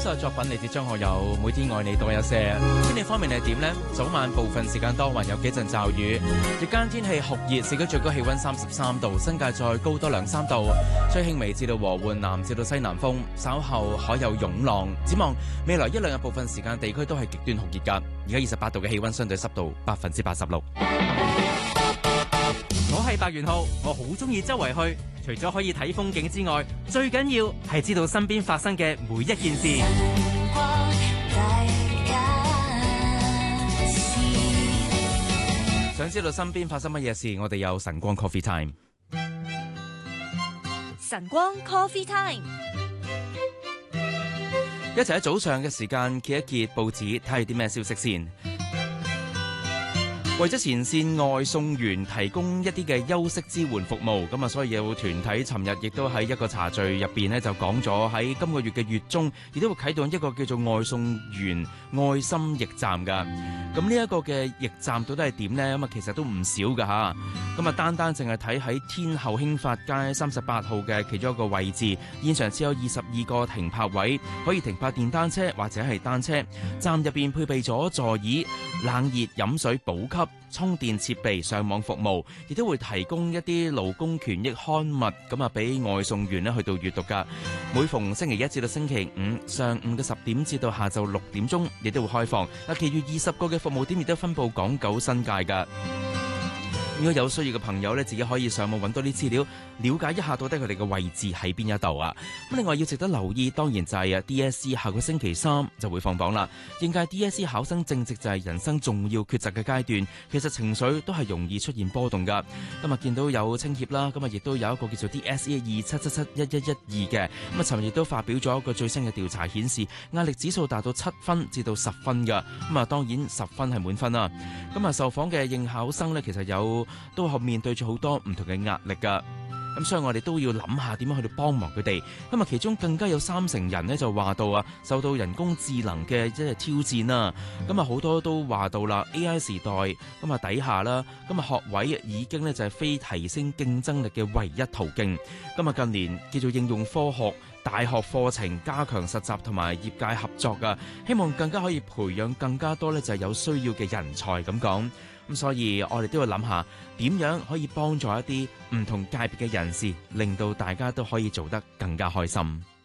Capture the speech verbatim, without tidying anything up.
首作品嚟自張學友，每天愛你多一些。天氣方面係點呢？早晚部分時間多雲，有幾陣驟雨。日間天氣酷熱，市區最高氣溫三十三度，新界再高多兩三度。吹輕微至到和緩南至到西南風，稍後海有湧浪。展望未來一兩日部分時間地區都係極端酷熱㗎。而家二十八度嘅氣溫，相對濕度百分之八十六。 我係白元浩，我好中意周圍去，除咗可以睇風景之外，最緊要係知道身邊發生嘅每一件事。 想知道身邊發生乜嘢事，我哋有晨光 Coffee Time。 晨光 Coffee Time， 一齊喺早上嘅時間揭一揭報紙，睇下啲咩消息先。為咗前線外送員提供一啲嘅休息支援服務，咁啊，所以有團體尋日亦都喺一個茶敘入邊呢，就講咗喺今個月嘅月中，亦都會啟動一個叫做外送員愛心驛站噶。咁呢一個嘅驛站到底係點呢？咁啊，其實都唔少噶吓。咁啊，單單淨係睇喺天后興發街三十八號嘅其中一個位置，現場只有二十二個停泊位，可以停泊電單車或者係單車。站入邊配備咗座椅、冷熱飲水補給、充電設備、上網服務，亦都會提供一啲勞工權益刊物，咁啊俾外送員咧去到閱讀噶。每逢星期一至到星期五上午嘅十點至到下晝六點鐘，亦都會開放。嗱，其餘二十個嘅服務點亦都分佈港九新界噶。如果有需要嘅朋友咧，自己可以上網揾多啲資料，了解一下到底佢哋嘅位置喺邊一度啊！咁另外要值得留意，當然就係啊 D S C 下個星期三就會放榜啦。應屆 D S C 考生正值就係人生重要抉擇嘅階段，其實情緒都係容易出現波動㗎。今日見到有青協啦，今日亦都有一個叫做 D S E 二七七七一一一二嘅，咁啊尋日亦都發表咗一個最新嘅調查顯示，壓力指數達到七分至到十分㗎。咁啊當然十分係滿分啦。咁啊受訪嘅應考生呢，其實有都係面對住好多唔同嘅壓力㗎，咁所以我哋都要諗下點樣去到幫忙佢哋。咁啊，其中更加有三成人呢就話到啊，受到人工智能嘅即係挑戰啦。咁啊，好多都話到啦 A I 時代咁啊底下啦，咁啊學位已經呢就係非提升競爭力嘅唯一途徑。咁啊近年叫做應用科學大學課程加強實習同埋業界合作啊，希望更加可以培養更加多呢就係有需要嘅人才咁講。咁所以我哋都要諗下點樣可以幫助一啲唔同界別嘅人士，令到大家都可以做得更加開心。